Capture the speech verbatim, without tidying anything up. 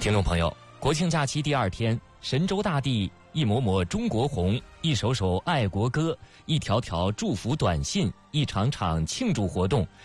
听众朋友，国庆假期第二天，神州大地一抹抹中国红，一首首爱国歌，一条条祝福短信，一场场庆祝活动，